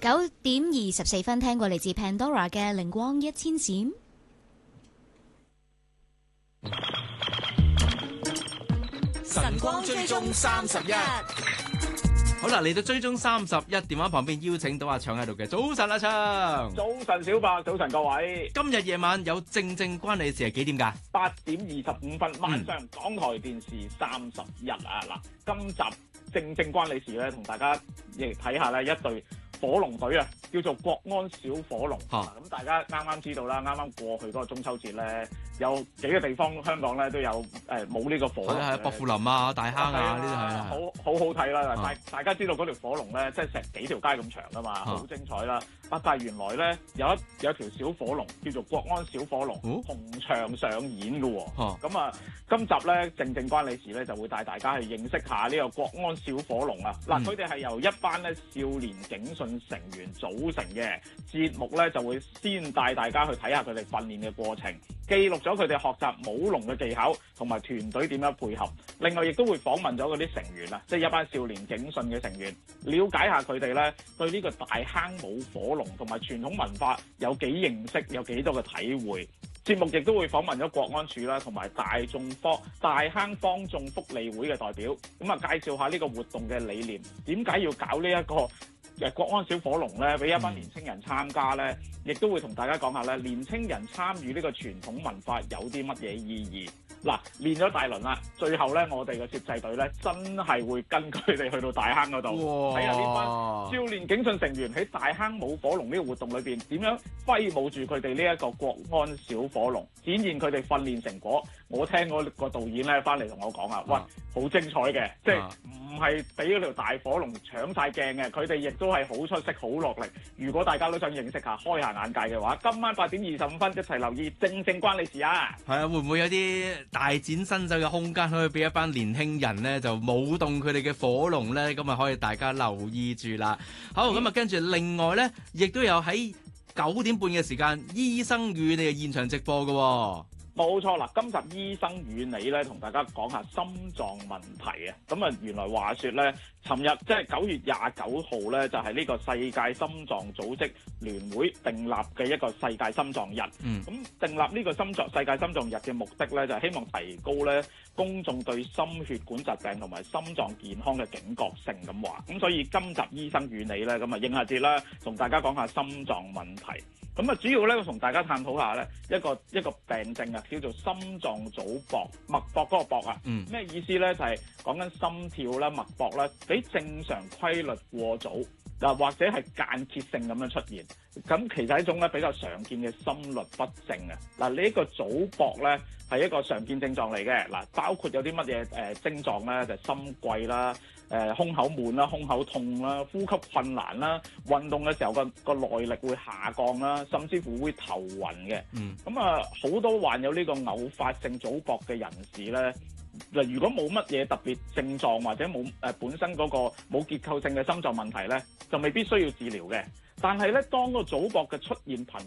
9:24，聽過嚟自 Pandora 嘅靈光一千閃。 晨光追蹤31， 好啦，嚟到追蹤31，電話旁邊邀請到阿祥喺度嘅。早晨，阿祥。 早晨，小白。早晨，各位。 今日夜晚有正關你事係幾點㗎 ？8:25，晚上港台電視31啊！嗱，今集正關你事咧，同大家亦睇下咧一隊火龍隊啊，叫做國安小火龍。咁大家啱啱知道啦，啱啱過去嗰個中秋節咧，有幾個地方香港咧都有冇呢個火龍。 係薄扶林啊、大坑啊呢啲係啦， 好睇啦。大家知道嗰條火龍咧，即係成幾條街咁長噶嘛，好精彩啦。但係原來咧有一條小火龍叫做國安小火龍，紅場上演嘅喎。咁啊，今集咧正關你事咧就會帶大家去認識下呢個國安小火龍啊。嗱，佢哋係由一班咧少年警訊成員組成嘅。節目咧就會先帶大家去睇下佢哋訓練嘅過程，記錄咗佢哋學習舞龍嘅技巧同埋團隊點樣配合。另外亦都會訪問咗嗰啲成員啊，即係一班少年警訊嘅成員，了解下佢哋咧對呢個大坑舞火龍同埋傳統文化有幾認識，有幾多嘅體會。節目亦都會訪問咗國安處啦，同埋大坑方眾福利會嘅代表，咁啊介紹下呢個活動嘅理念，點解要搞呢一個國安小火龍咧，俾一班年青人參加咧，亦都會同大家講下咧，年青人參與呢個傳統文化有啲乜嘢意義。嗱，練咗大輪啦，最後咧，我哋嘅攝製隊咧，真係會跟佢哋去到大坑嗰度，睇下呢班少年警訊成員喺大坑舞火龍呢個活動裏邊點樣揮舞住佢哋呢一個國安小火龍，展現佢哋訓練成果。我聽嗰個導演咧翻嚟同我講啊，喂，好精彩嘅，即係唔係俾嗰條大火龍搶晒鏡嘅，佢哋亦都係好出色、好落力。如果大家都想認識下、開下眼界嘅話，今晚8:25一齊留意正關你事啊！ 係啊，會唔會有啲大展身手嘅空間，可以俾一班年輕人咧就舞動佢哋嘅火龍咧？咁啊，可以大家留意住啦。好，咁啊，跟住另外咧，亦都有喺9點半嘅時間，醫生與你嘅現場直播嘅。 冇錯啦，今集醫生與你咧，同大家講下心臟問題啊。咁啊，原來話說咧，尋日即係9月29號咧，就係呢個世界心臟組織聯會訂立嘅一個世界心臟日。咁訂立呢個世界心臟日嘅目的咧，就係希望提高咧公眾對心血管疾病同埋心臟健康嘅警覺性咁話。咁所以今集醫生與你咧，咁啊應下節啦，同大家講下心臟問題。咁啊，主要咧，我同大家探討下咧一個病症啊，叫做心臟早搏，脈搏嗰個搏啊。咩意思咧？就係講緊心跳啦、脈搏啦，比正常規律過早，嗱或者係間歇性咁樣出現。咁其實係一種咧比較常見嘅心律不正啊。嗱，呢個早搏咧係一個常見症狀嚟嘅。嗱，包括有啲乜嘢症狀咧，就係心悸啦。胸口悶啦、胸口痛啦、呼吸困難啦、運動嘅時候個耐力會下降啦，甚至乎會頭暈嘅。咁啊，好多患有呢個偶發性早搏嘅人士咧，如果冇乜嘢特別症狀或者冇本身嗰個冇結構性嘅心臟問題咧，就未必需要治療嘅。但係咧，當個早搏嘅出現頻